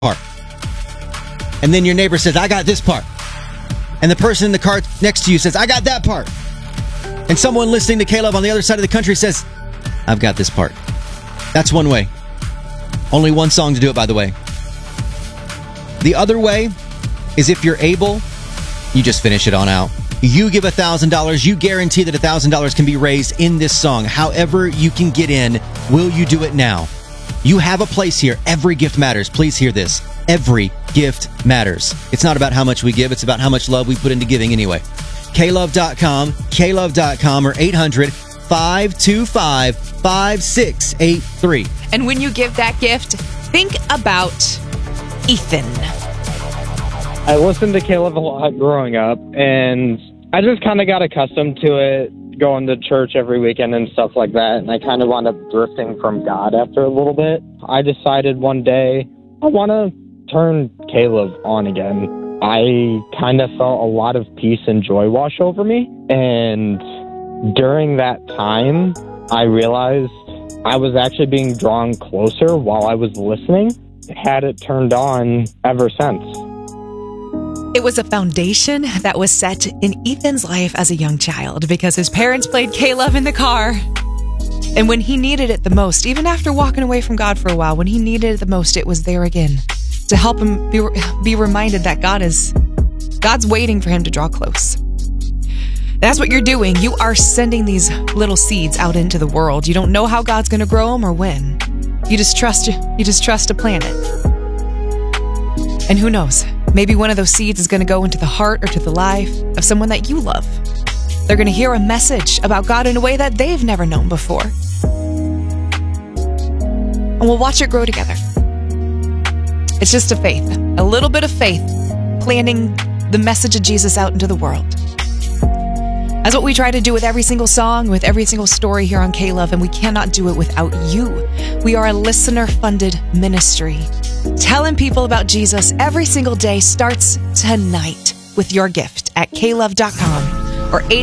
part. And then your neighbor says, I got this part. And the person in the car next to you says, I got that part. And someone listening to K-Love on the other side of the country says, I've got this part. That's one way. Only one song to do it, by the way. The other way is if you're able, you just finish it on out. You give $1,000. You guarantee that $1,000 can be raised in this song. However you can get in, will you do it now? You have a place here. Every gift matters. Please hear this. Every gift matters. It's not about how much we give. It's about how much love we put into giving anyway. klove.com, klove.com, or 800-525-5683. And when you give that gift, think about Ethan. I listened to K-Love a lot growing up, and I just kind of got accustomed to it, going to church every weekend and stuff like that, and I kind of wound up drifting from God after a little bit. I decided one day I want to turn K-Love on again. I kind of felt a lot of peace and joy wash over me, and during that time, I realized I was actually being drawn closer while I was listening. Had it turned on ever since. It was a foundation that was set in Ethan's life as a young child because his parents played K-Love in the car. And when he needed it the most, even after walking away from God for a while, when he needed it the most, it was there again to help him be reminded that God's waiting for him to draw close. That's what you're doing. You are sending these little seeds out into the world. You don't know how God's going to grow them or when. You just trust to plant it. And who knows? Maybe one of those seeds is going to go into the heart or to the life of someone that you love. They're going to hear a message about God in a way that they've never known before. And we'll watch it grow together. It's just a little bit of faith, planting the message of Jesus out into the world. That's what we try to do with every single song, with every single story here on K-Love, and we cannot do it without you. We are a listener-funded ministry. Telling people about Jesus every single day starts tonight with your gift at klove.com or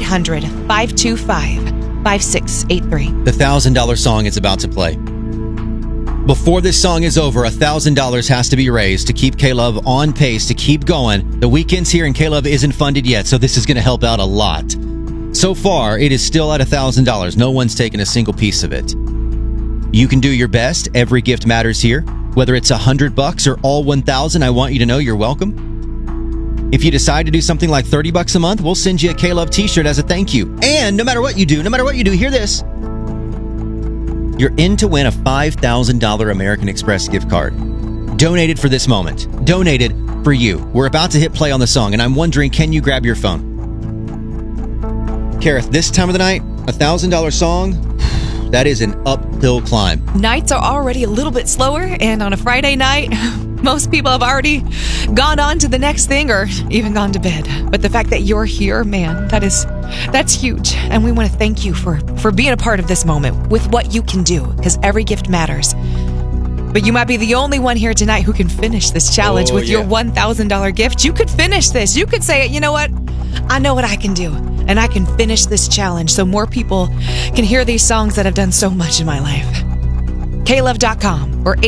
800-525-5683. The $1,000 song is about to play. Before this song is over, $1,000 has to be raised to keep K-Love on pace, to keep going. The weekend's here and K-Love isn't funded yet, so this is going to help out a lot. So far, it is still at $1,000. No one's taken a single piece of it. You can do your best. Every gift matters here. Whether it's $100 or all $1,000, I want you to know you're welcome. If you decide to do something like $30 a month, we'll send you a K-Love t-shirt as a thank you. And no matter what you do, hear this. You're in to win a $5,000 American Express gift card. Donated for this moment. Donated for you. We're about to hit play on the song, and I'm wondering, can you grab your phone? Kareth, this time of the night, $1,000 song, that is an uphill climb. Nights are already a little bit slower, and on a Friday night, most people have already gone on to the next thing or even gone to bed. But the fact that you're here, man, that's huge. And we want to thank you for being a part of this moment with what you can do, because every gift matters. But you might be the only one here tonight who can finish this challenge with your $1,000 gift. You could finish this. You could say, you know what? I know what I can do, and I can finish this challenge so more people can hear these songs that have done so much in my life. klove.com or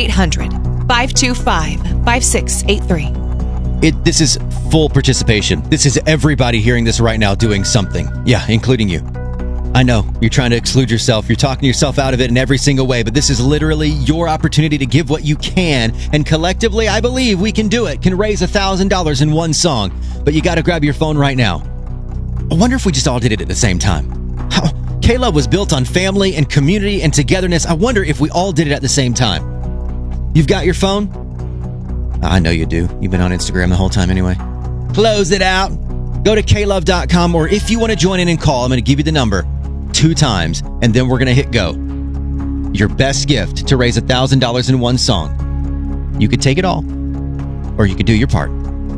800-525-5683. This is full participation. This is everybody hearing this right now doing something. Yeah, including you. I know, you're trying to exclude yourself. You're talking yourself out of it in every single way, but this is literally your opportunity to give what you can. And collectively, I believe we can do it. Can raise $1,000 in one song. But you got to grab your phone right now. I wonder if we just all did it at the same time. K-Love was built on family and community and togetherness. I wonder if we all did it at the same time. You've got your phone? I know you do. You've been on Instagram the whole time anyway. Close it out. Go to klove.com, or if you want to join in and call, I'm going to give you the number 2 times, and then we're going to hit go. Your best gift to raise $1,000 in one song. You could take it all, or you could do your part.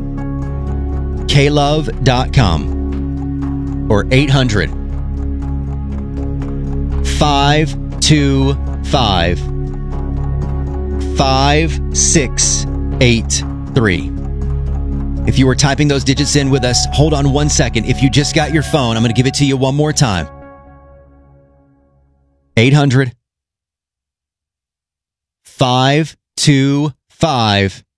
klove.com or 800-525-5683. If you were typing those digits in with us, hold on 1 second. If you just got your phone, I'm going to give it to you one more time. 800-525-5683.